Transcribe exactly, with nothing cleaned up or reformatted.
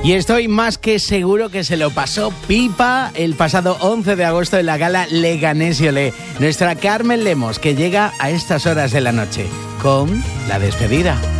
Y estoy más que seguro que se lo pasó pipa el pasado once de agosto en la gala Leganés y Olé. Nuestra Carmen Lemos, que llega a estas horas de la noche con la despedida.